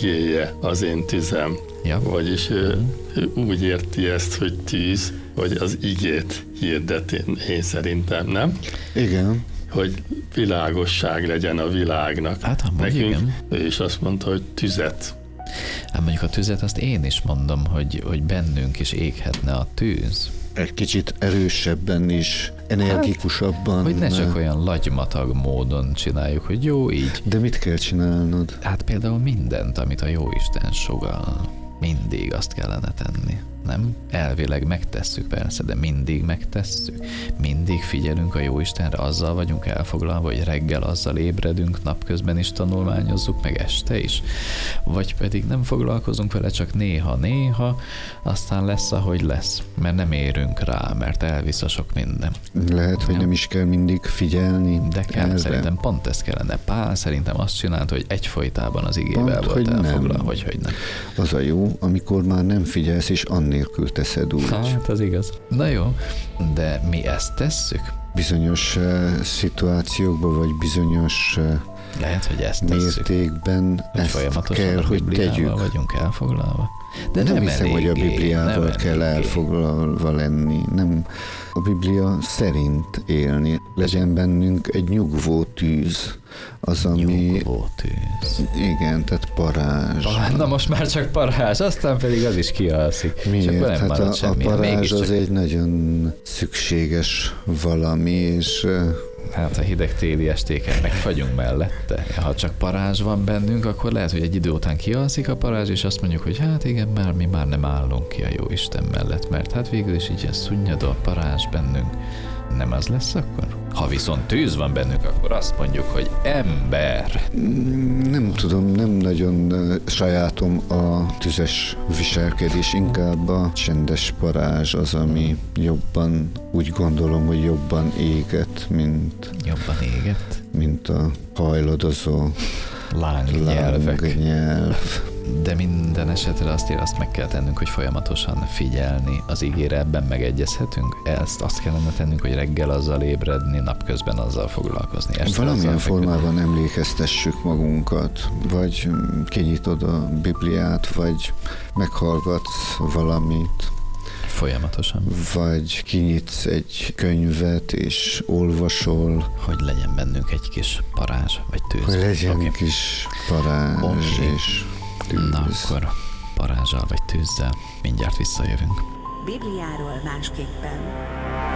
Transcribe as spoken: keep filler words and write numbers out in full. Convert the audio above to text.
igéje az én tüzem. Ja. Vagyis ő, ő úgy érti ezt, hogy tűz, hogy az igét hirdeti, én szerintem, nem? Igen. Hogy világosság legyen a világnak. Hát, amúgy nekünk, igen. ő is azt mondta, hogy tüzet. Hát mondjuk a tüzet azt én is mondom, hogy, hogy bennünk is éghetne a tűz. Egy kicsit erősebben is, energikusabban. Hát, hogy ne csak olyan lagymatag módon csináljuk, hogy jó így. De mit kell csinálnod? Hát például mindent, amit a Jóisten sugall, mindig azt kellene tenni. Nem? Elvileg megtesszük persze, de mindig megtesszük. Mindig figyelünk a Jóistenre, azzal vagyunk elfoglalva, hogy reggel azzal ébredünk, napközben is tanulmányozzuk, meg este is. Vagy pedig nem foglalkozunk vele, csak néha-néha, aztán lesz, ahogy lesz. Mert nem érünk rá, mert elvisz a sok minden. Lehet, hogy nem, nem is kell mindig figyelni. De kell, erre. Szerintem pont ezt kellene. Pál szerintem azt csinált, hogy egyfolytában az igével Pont, volt hogy elfoglalva, vagy hogy nem. Az a jó, amikor már nem figyelsz, és annélkül teszed úgy. Hát, az igaz. Na jó, de mi ezt tesszük? Bizonyos uh, szituációkban, vagy bizonyos uh, Lehet, hogy ezt tesszük. mértékben Hogy ezt folyamatosan kell, a hogy Bibliával tegyük. vagyunk elfoglalva. De nem, nem hiszem, eléggé, hogy a Bibliával nem kell eléggé. elfoglalva lenni. Nem. A Biblia szerint élni. Legyen bennünk egy nyugvó tűz. Az, ami... Nyugvó tűz. Igen, tehát parázs. Ah, na most már csak parázs, aztán pedig az is kialszik. Miért? Csak nem Hát marad a, a semmi. parázs Mégiscsak- az egy nagyon szükséges valami, és Hát a hideg téli estéken meg fagyunk mellette. Ha csak parázs van bennünk, akkor lehet, hogy egy idő után kialszik a parázs, és azt mondjuk, hogy hát igen, már mi már nem állunk ki a jó Isten mellett, mert hát végül is így szunnyadó a parázs bennünk. Nem az lesz akkor? Ha viszont tűz van bennünk, akkor azt mondjuk, hogy ember. nem tudom, nem nagyon uh, sajátom a tüzes viselkedés, inkább a csendes parázs az, ami jobban, úgy gondolom, hogy jobban éget, mint, Jobban éget. mint a hajlodozó Lángnyelvek. lángnyelv. De minden esetre azt, azt meg kell tennünk, hogy folyamatosan figyelni az ígére, ebben megegyezhetünk. Ezt azt kellene tennünk, hogy reggel azzal ébredni, napközben azzal foglalkozni. Este Valamilyen azzal formában emlékeztessük magunkat, vagy kinyitod a Bibliát, vagy meghallgatsz valamit, folyamatosan. vagy kinyitsz egy könyvet, és olvasol, Hogy legyen bennünk egy kis parázs, vagy tűz. hogy legyen Oké. kis parázs Oké. és tűz. Na akkor parázsal vagy tűzzel mindjárt visszajövünk. Bibliáról másképpen.